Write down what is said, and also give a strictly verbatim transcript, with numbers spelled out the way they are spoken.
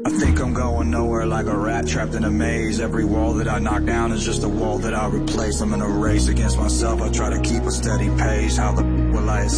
I think I'm going nowhere like a rat trapped in a maze. Every wall that I knock down is just a wall that I replace. I'm in a race against myself, I try to keep a steady pace. How the will I